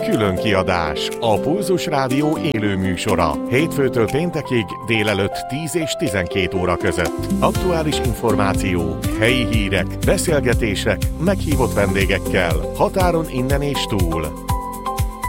Külön kiadás, a Pulzus Rádió élő műsora. Hétfőtől péntekig délelőtt 10 és 12 óra között. Aktuális információk, helyi hírek, beszélgetések, meghívott vendégekkel, határon innen és túl.